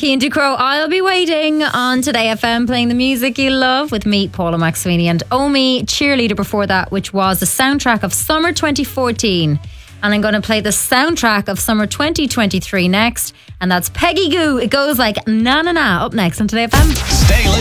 Cian Ducrot, I'll Be Waiting on Today FM, playing the music you love with me, Paula McSweeney, and Omi, Cheerleader before that, which was the soundtrack of Summer 2014. And I'm going to play the soundtrack of Summer 2023 next, and that's Peggy Gou. It goes like na na na up next on Today FM. Stay listening.